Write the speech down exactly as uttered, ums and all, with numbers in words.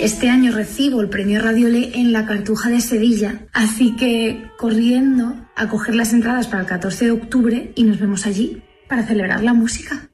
Este año recibo el premio Radiolé en la Cartuja de Sevilla, así que corriendo a coger las entradas para el catorce de octubre y nos vemos allí para celebrar la música.